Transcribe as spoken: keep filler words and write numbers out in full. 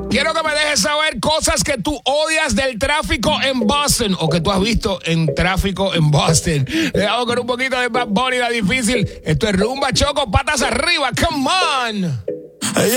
Quiero que me dejes saber cosas que tú odias del tráfico en Boston o que tú has visto en tráfico en Boston. Le damos con un poquito de Bad Bunny, la difícil. Esto es Rumba Choco, patas arriba, come on.